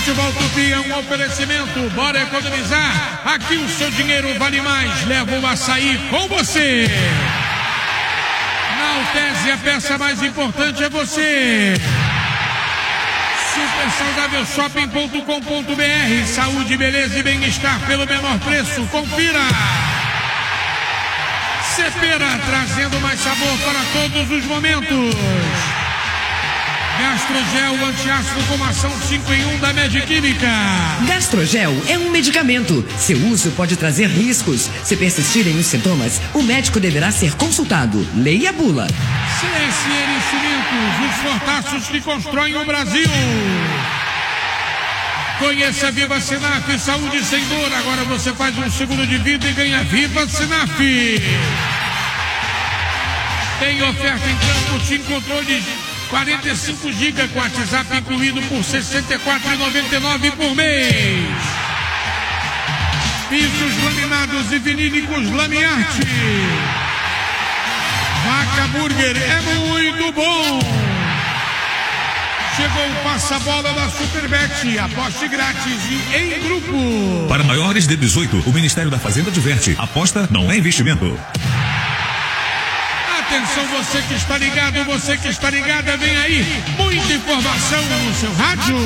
Futebol Tupi é um oferecimento. Bora economizar. Aqui o seu dinheiro vale mais. Leva o açaí com você. Na Altese, a peça mais importante é você. SupersaudávelShopping.com.br. Saúde, beleza e bem-estar pelo menor preço. Confira. Cepera, trazendo mais sabor para todos os momentos. Gastrogel antiácido com ação 5 em 1 da Mediquímica. Gastrogel é um medicamento. Seu uso pode trazer riscos. Se persistirem os sintomas, o médico deverá ser consultado. Leia a bula. CSN Cimentos, os fortaços que constroem o Brasil. Conheça a Viva Sinaf, saúde sem dor. Agora você faz um seguro de vida e ganha Viva Sinaf. Tem oferta em campo, TIM Controles 45 GB com WhatsApp incluído por R$ 64,99 por mês. Pisos laminados e vinílicos Lamiarte. Vaca Burger é muito bom. Chegou o passa-bola da Superbet. Aposte grátis e em grupo. Para maiores de 18, o Ministério da Fazenda adverte: aposta não é investimento. Atenção, você que está ligado, você que está ligada, vem aí. Muita informação no seu rádio.